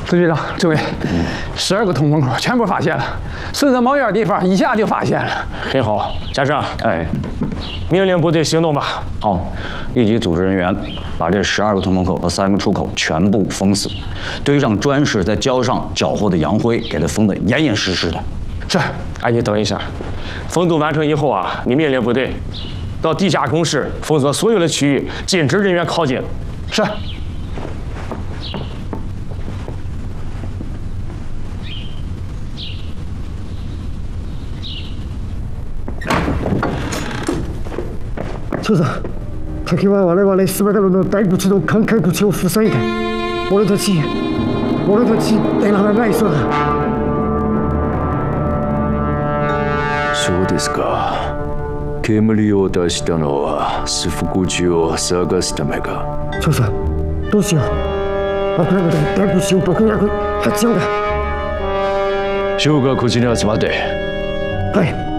支局长，这位，12个通风口全部发现了，顺着冒烟地方一下就发现了。 很好，家长， 哎， 命令部队行动吧。 好，立即组织人员把这12个通风口和3个出口全部封死，堆上砖石，再浇上缴获的洋灰，给它封得严严实实的。 是，哎，你等一下，封堵完成以后啊，你命令部队到地下工事封锁所有的区域，禁止人员靠近。 是。 長さん、敵は我々スバダルの大仏の関係口を塞いで、俺たち出られないそうだ。 そうですか。煙を出したのはスフコジを探すためか。 長さん、どうしよう。諦めて大仏を爆薬立ち寄る。 将がこっちに集まって。 はい。